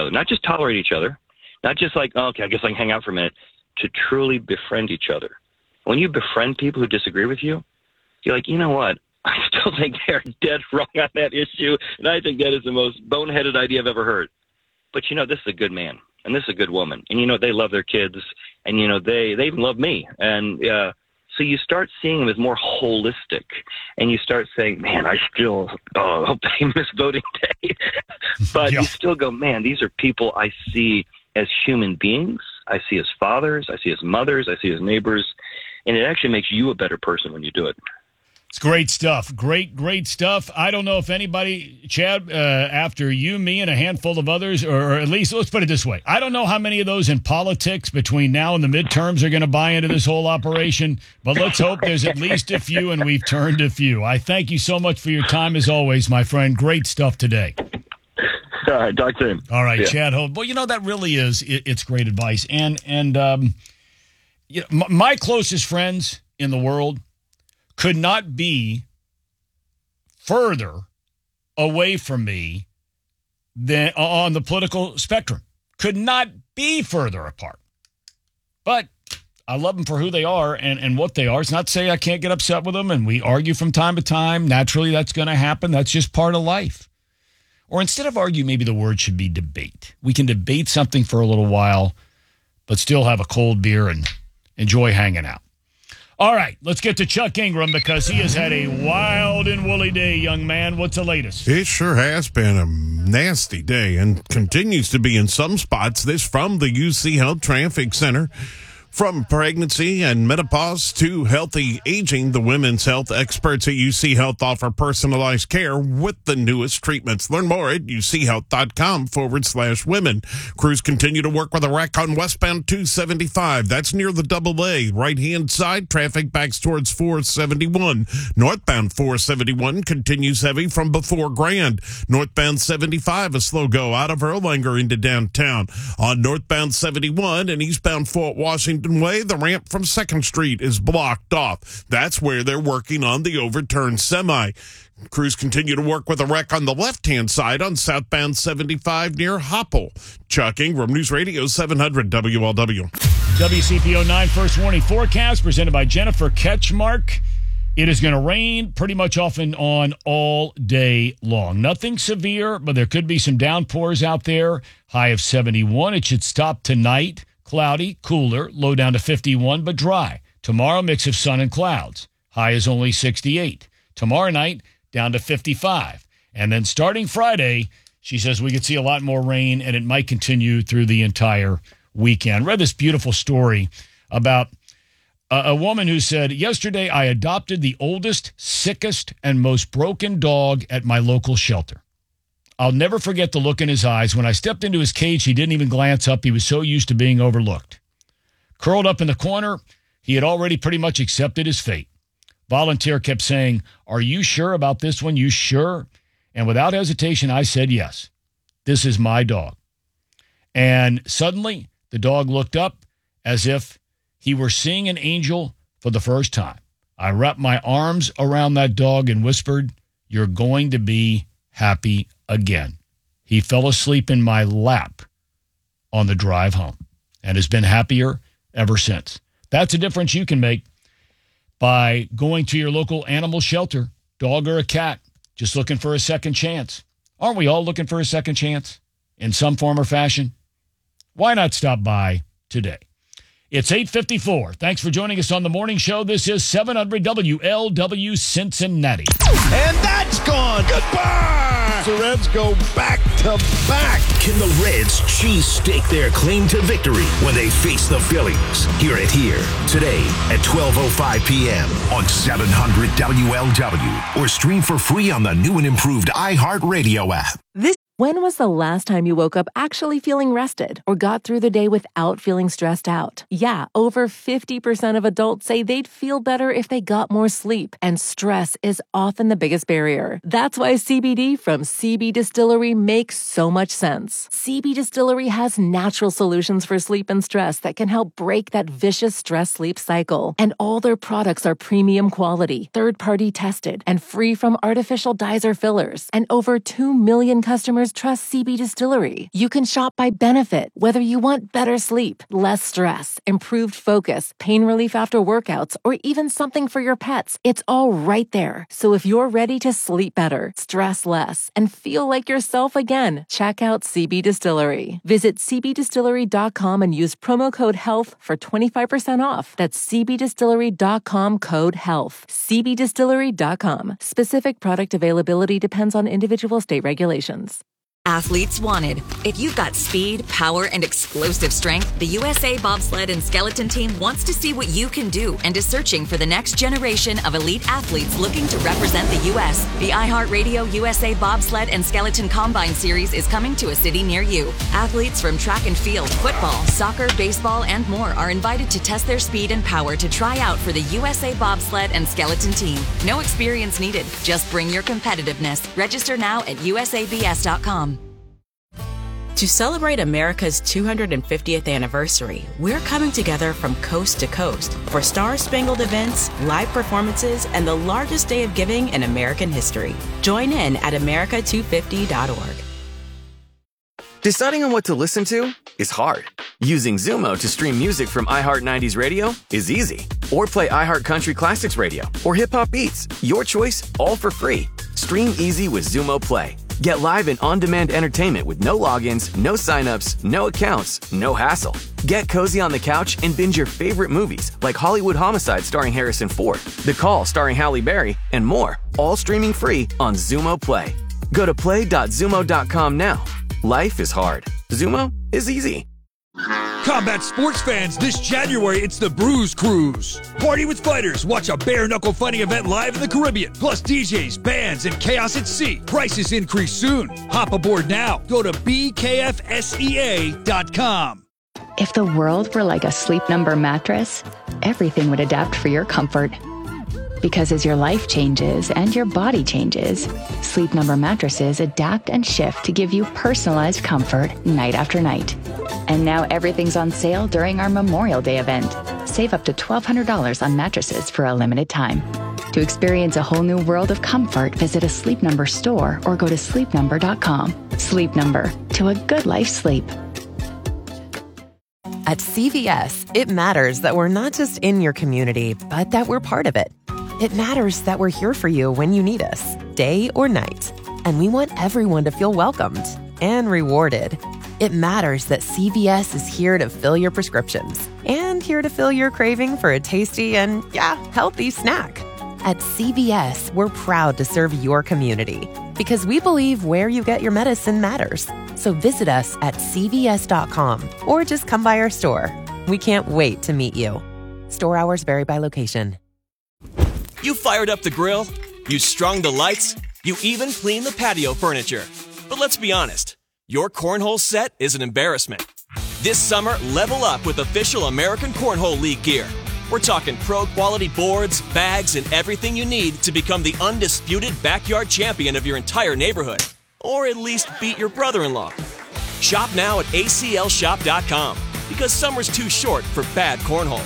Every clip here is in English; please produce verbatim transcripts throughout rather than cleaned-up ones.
other, not just tolerate each other, not just like, oh, okay, I guess I can hang out for a minute, to truly befriend each other. When you befriend people who disagree with you, you're like, you know what? I still think they're dead wrong on that issue, and I think that is the most boneheaded idea I've ever heard. But, you know, this is a good man, and this is a good woman. And, you know, they love their kids, and, you know, they, they even love me. And uh, so you start seeing them as more holistic, and you start saying, man, I still oh, hope they miss voting day. But yeah. You still go, man, these are people I see as human beings. I see as fathers. I see as mothers. I see as neighbors. And it actually makes you a better person when you do it. It's great stuff. Great, great stuff. I don't know if anybody, Chad, uh, after you, me, and a handful of others, or, or at least, let's put it this way. I don't know how many of those in politics between now and the midterms are going to buy into this whole operation, but let's hope there's at least a few, and we've turned a few. I thank you so much for your time, as always, my friend. Great stuff today. All right, talk soon. All right, yeah. Chad Hope. Well, you know, that really is, it, it's great advice. And, and um, you know, my, my closest friends in the world could not be further away from me than on the political spectrum. Could not be further apart. But I love them for who they are and, and what they are. It's not to say I can't get upset with them, and we argue from time to time. Naturally, that's going to happen. That's just part of life. Or instead of argue, maybe the word should be debate. We can debate something for a little while, but still have a cold beer and enjoy hanging out. All right, let's get to Chuck Ingram because he has had a wild and woolly day, young man. What's the latest? It sure has been a nasty day and continues to be in some spots. This from the U C Health Traffic Center. From pregnancy and menopause to healthy aging, the women's health experts at U C Health offer personalized care with the newest treatments. Learn more at uchealth.com forward slash women. Crews continue to work with a wreck on westbound two seventy-five. That's near the double A. Right-hand side, traffic backs towards four seventy-one. Northbound four seventy-one continues heavy from before Grand. Northbound seventy-five, a slow go out of Erlanger into downtown. On northbound seventy-one and eastbound Fort Washington Way, the ramp from second Street is blocked off. That's where they're working on the overturned semi. Crews continue to work with a wreck on the left-hand side on southbound seventy-five near Hopple. Chuck Ingram, News Radio seven hundred W L W. W C P O nine First Warning Forecast presented by Jennifer Ketchmark. It is going to rain pretty much off and on all day long. Nothing severe, but there could be some downpours out there. High of seventy-one. It should stop tonight. Cloudy, cooler, low down to fifty-one, but dry. Tomorrow, mix of sun and clouds. High is only sixty-eight. Tomorrow night, down to fifty-five. And then starting Friday, she says we could see a lot more rain, and it might continue through the entire weekend. Read this beautiful story about a, a woman who said, yesterday I adopted the oldest, sickest, and most broken dog at my local shelter. I'll never forget the look in his eyes. When I stepped into his cage, he didn't even glance up. He was so used to being overlooked. Curled up in the corner, he had already pretty much accepted his fate. Volunteer kept saying, are you sure about this one? You sure? And without hesitation, I said yes. This is my dog. And suddenly, the dog looked up as if he were seeing an angel for the first time. I wrapped my arms around that dog and whispered, you're going to be happy again. He fell asleep in my lap on the drive home and has been happier ever since. That's a difference you can make by going to your local animal shelter, dog or a cat, just looking for a second chance. Aren't we all looking for a second chance in some form or fashion? Why not stop by today? It's eight fifty-four. Thanks for joining us on the morning show. This is seven hundred W L W Cincinnati. And that's gone. Goodbye. The Reds go back to back. Can the Reds cheese stake their claim to victory when they face the Phillies? Hear it here today at twelve oh five p.m. on seven hundred W L W or stream for free on the new and improved iHeartRadio app. This When was the last time you woke up actually feeling rested or got through the day without feeling stressed out? Yeah, over fifty percent of adults say they'd feel better if they got more sleep, and stress is often the biggest barrier. That's why C B D from C B Distillery makes so much sense. C B Distillery has natural solutions for sleep and stress that can help break that vicious stress-sleep cycle. And all their products are premium quality, third-party tested, and free from artificial dyes or fillers. And over two million customers customers trust C B Distillery. You can shop by benefit, whether you want better sleep, less stress, improved focus, pain relief after workouts, or even something for your pets. It's all right there. So if you're ready to sleep better, stress less, and feel like yourself again, check out C B Distillery. Visit c b distillery dot com and use promo code HEALTH for twenty-five percent off. That's c b distillery dot com code HEALTH. c b distillery dot com. Specific product availability depends on individual state regulations. Athletes wanted. If you've got speed, power, and explosive strength, the U S A Bobsled and Skeleton Team wants to see what you can do and is searching for the next generation of elite athletes looking to represent the U S The iHeartRadio U S A Bobsled and Skeleton Combine Series is coming to a city near you. Athletes from track and field, football, soccer, baseball, and more are invited to test their speed and power to try out for the U S A Bobsled and Skeleton Team. No experience needed. Just bring your competitiveness. Register now at u s a b s dot com. To celebrate America's two hundred fiftieth anniversary, we're coming together from coast to coast for star-spangled events, live performances, and the largest day of giving in American history. Join in at america two fifty dot org. Deciding on what to listen to is hard. Using Zumo to stream music from iHeart nineties Radio is easy. Or play iHeart Country Classics Radio or Hip Hop Beats. Your choice, all for free. Stream easy with Zumo Play. Get live and on-demand entertainment with no logins, no signups, no accounts, no hassle. Get cozy on the couch and binge your favorite movies like Hollywood Homicide starring Harrison Ford, The Call starring Halle Berry, and more, all streaming free on Zumo Play. Go to play dot zumo dot com now. Life is hard. Zumo is easy. Combat sports fans, this January it's the Bruise Cruise. Party with fighters, watch a bare-knuckle fighting event live in the Caribbean. Plus D Js, bands, and chaos at sea. Prices increase soon. Hop aboard now. Go to b k f s e a dot com. If the world were like a Sleep Number mattress, everything would adapt for your comfort. Because as your life changes and your body changes, Sleep Number mattresses adapt and shift to give you personalized comfort night after night. And now everything's on sale during our Memorial Day event. Save up to twelve hundred dollars on mattresses for a limited time. To experience a whole new world of comfort, visit a Sleep Number store or go to sleep number dot com. Sleep Number, to a good life sleep. At C V S, it matters that we're not just in your community, but that we're part of it. It matters that we're here for you when you need us, day or night. And we want everyone to feel welcomed and rewarded. It matters that C V S is here to fill your prescriptions and here to fill your craving for a tasty and, yeah, healthy snack. At C V S, we're proud to serve your community because we believe where you get your medicine matters. So visit us at c v s dot com or just come by our store. We can't wait to meet you. Store hours vary by location. You fired up the grill, you strung the lights, you even cleaned the patio furniture. But let's be honest, your cornhole set is an embarrassment. This summer, level up with official American Cornhole League gear. We're talking pro-quality boards, bags, and everything you need to become the undisputed backyard champion of your entire neighborhood. Or at least beat your brother-in-law. Shop now at a c l shop dot com because summer's too short for bad cornhole.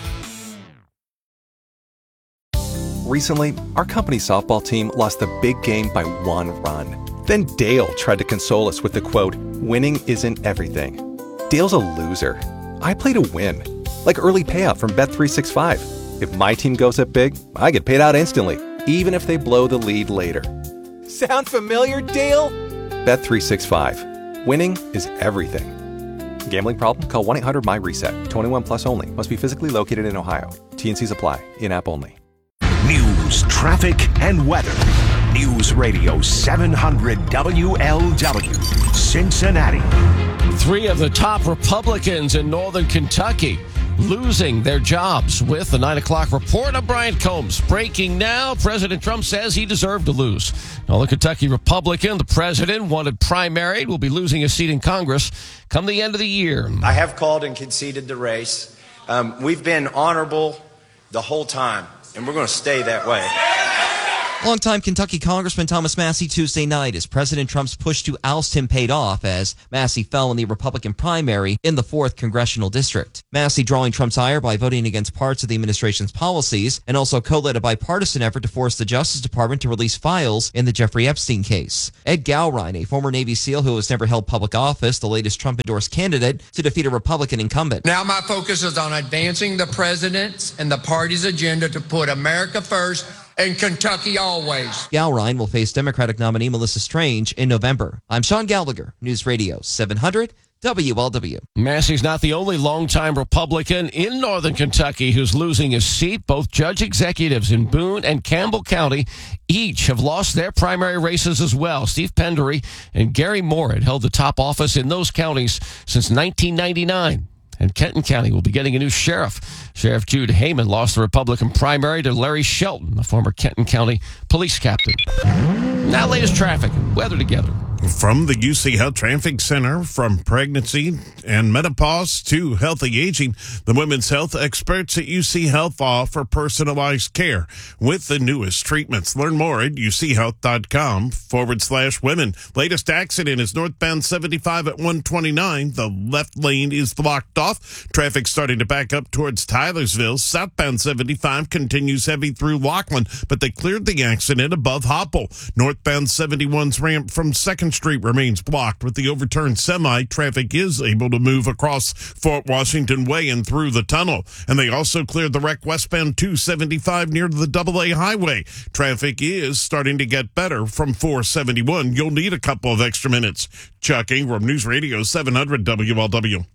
Recently, our company softball team lost the big game by one run. Then Dale tried to console us with the quote, "Winning isn't everything." Dale's a loser. I play to win. Like early payout from Bet three sixty-five. If my team goes up big, I get paid out instantly, even if they blow the lead later. Sound familiar, Dale? Bet three sixty-five. Winning is everything. Gambling problem? Call one eight hundred my reset. twenty-one plus only. Must be physically located in Ohio. T N Cs apply. In-app only. News, traffic, and weather. News Radio seven hundred W L W, Cincinnati. Three of the top Republicans in northern Kentucky losing their jobs with the nine o'clock report. I'm Brian Combs. Breaking now, President Trump says he deserved to lose. Now, the Kentucky Republican, the president, wanted primaried, will be losing a seat in Congress come the end of the year. I have called and conceded the race. Um, we've been honorable the whole time, and we're going to stay that way. Longtime Kentucky Congressman Thomas Massie Tuesday night as President Trump's push to oust him paid off as Massie fell in the Republican primary in the fourth Congressional District. Massie drawing Trump's ire by voting against parts of the administration's policies and also co-led a bipartisan effort to force the Justice Department to release files in the Jeffrey Epstein case. Ed Gowrine, a former Navy SEAL who has never held public office, the latest Trump-endorsed candidate to defeat a Republican incumbent. Now my focus is on advancing the president's and the party's agenda to put America first and Kentucky always. Gowrine will face Democratic nominee Melissa Strange in November. I'm Sean Gallagher, News Radio seven hundred W L W. Massey's not the only longtime Republican in northern Kentucky who's losing his seat. Both judge executives in Boone and Campbell County each have lost their primary races as well. Steve Pendery and Gary Moore had held the top office in those counties since nineteen ninety-nine. And Kenton County will be getting a new sheriff. Sheriff Jude Heyman lost the Republican primary to Larry Shelton, the former Kenton County police captain. Now, latest traffic and weather together. From the U C Health Traffic Center, from pregnancy and menopause to healthy aging, the women's health experts at U C Health offer personalized care with the newest treatments. Learn more at uchealth.com forward slash women. Latest accident is northbound seventy-five at one twenty-nine. The left lane is blocked off. Traffic starting to back up towards Tylersville. Southbound seventy-five continues heavy through Laughlin, but they cleared the accident above Hopple. Northbound seventy-one's ramp from second Street remains blocked with the overturned semi. Traffic is able to move across Fort Washington Way and through the tunnel. And they also cleared the wreck westbound two seventy-five near the double A highway. Traffic is starting to get better from four seventy-one. You'll need a couple of extra minutes. Chuck Ingram, News Radio seven hundred W L W.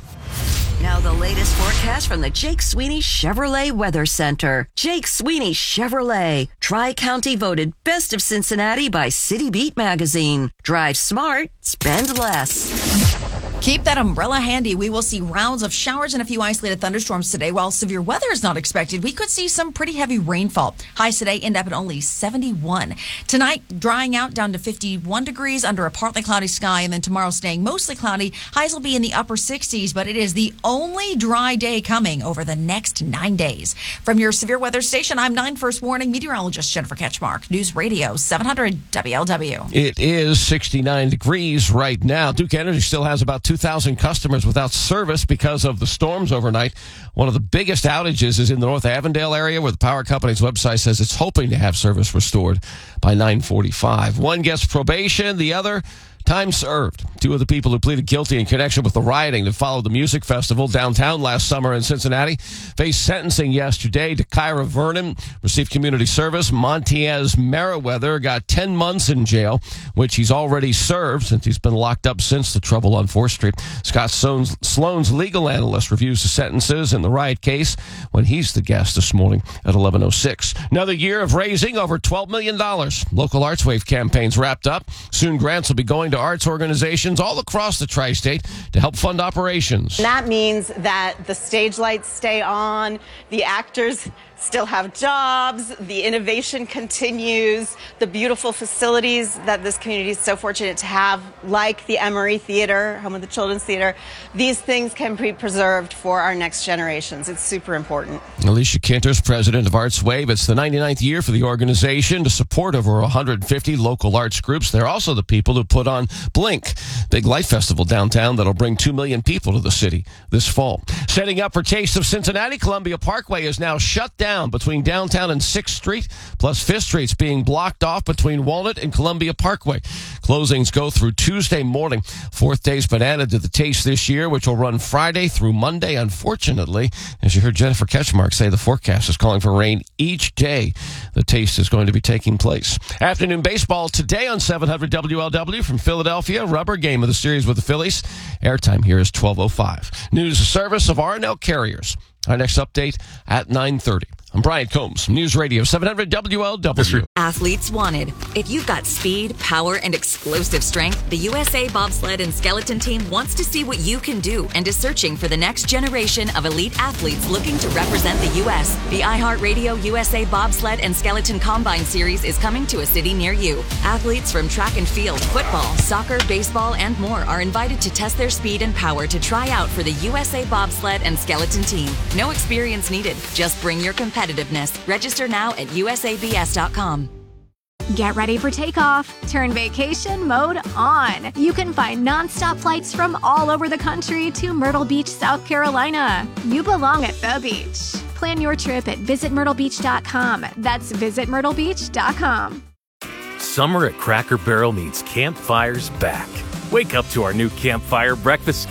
Now the latest forecast from the Jake Sweeney Chevrolet Weather Center. Jake Sweeney Chevrolet. Tri-County voted Best of Cincinnati by City Beat magazine. Drive smart, spend less. Keep that umbrella handy. We will see rounds of showers and a few isolated thunderstorms today. While severe weather is not expected, we could see some pretty heavy rainfall. Highs today end up at only seventy-one. Tonight, drying out down to fifty-one degrees under a partly cloudy sky, and then tomorrow staying mostly cloudy. Highs will be in the upper sixties, but it is the only dry day coming over the next nine days. From your severe weather station, I'm nine First Warning meteorologist Jennifer Ketchmark, News Radio seven hundred W L W. It is sixty-nine degrees right now. Duke Energy still has about two thousand customers without service because of the storms overnight. One of the biggest outages is in the North Avondale area, where the power company's website says it's hoping to have service restored by nine forty-five. One gets probation, the other time served. Two of the people who pleaded guilty in connection with the rioting that followed the music festival downtown last summer in Cincinnati faced sentencing yesterday. Kyra Vernon received community service. Montiez Meriwether got ten months in jail, which he's already served since he's been locked up since the trouble on fourth Street. Scott Sloan's, Sloan's legal analyst reviews the sentences in the riot case when he's the guest this morning at eleven oh six. Another year of raising over twelve million dollars. Local Arts Wave campaigns wrapped up. Soon grants will be going to arts organizations all across the tri-state to help fund operations. That means that the stage lights stay on, the actors still have jobs, the innovation continues, the beautiful facilities that this community is so fortunate to have, like the Emory Theater, home of the Children's Theater, these things can be preserved for our next generations. It's super important. Alicia Kinter's president of Arts Wave. It's the ninety-ninth year for the organization to support over one hundred fifty local arts groups. They're also the people who put on Blink, big light festival downtown that'll bring two million people to the city this fall. Setting up for Taste of Cincinnati, Columbia Parkway is now shut down between downtown and sixth Street, plus fifth Street's being blocked off between Walnut and Columbia Parkway. Closings go through Tuesday morning. Fourth day's been added to the Taste this year, which will run Friday through Monday. Unfortunately, as you heard Jennifer Ketchmark say, the forecast is calling for rain each day the Taste is going to be taking place. Afternoon baseball today on seven hundred W L W from Philadelphia. Rubber game of the series with the Phillies. Airtime here is twelve oh five. News service of R and L Carriers. Our next update at nine thirty. I'm Brian Combs, News Radio seven hundred W L W. Athletes wanted. If you've got speed, power, and explosive strength, the U S A Bobsled and Skeleton Team wants to see what you can do and is searching for the next generation of elite athletes looking to represent the U S The iHeartRadio U S A Bobsled and Skeleton Combine Series is coming to a city near you. Athletes from track and field, football, soccer, baseball, and more are invited to test their speed and power to try out for the U S A Bobsled and Skeleton Team. No experience needed. Just bring your competitiveness. Register now at U S A B S dot com. Get ready for takeoff. Turn vacation mode on. You can find nonstop flights from all over the country to Myrtle Beach, South Carolina. You belong at the beach. Plan your trip at visit myrtle beach dot com. That's visit myrtle beach dot com. Summer at Cracker Barrel means campfires back. Wake up to our new campfire breakfast